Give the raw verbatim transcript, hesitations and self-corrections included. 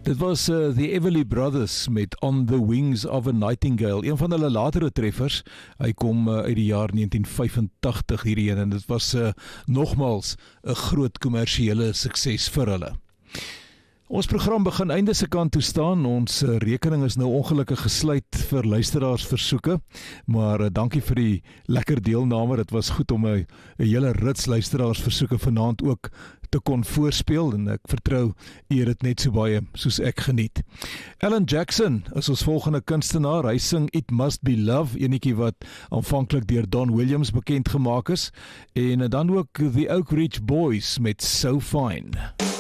Dit was uh, The Everly Brothers met On the Wings of a Nightingale, een van hulle latere treffers. Hy kom uh, uit die jaar negentien vyfentagtig hierdie een, en dit was uh, nogmals 'n groot kommersiële sukses vir hulle. Ons program begin einde se kant toe staan. Ons uh, rekening is nou ongelukkig gesluit vir luisteraarsversoeke, maar uh, dankie vir die lekker deelname. Dit was goed om 'n hele rits luisteraarsversoeke vanaand ook te kon voorspeel, en ek vertrou u het dit net so baie soos ek geniet. Alan Jackson is ons volgende kunstenaar. Hy sing It Must Be Love, enetjie wat aanvanklik deur Don Williams bekend gemaak is, en dan ook The Oak Ridge Boys met So Fine.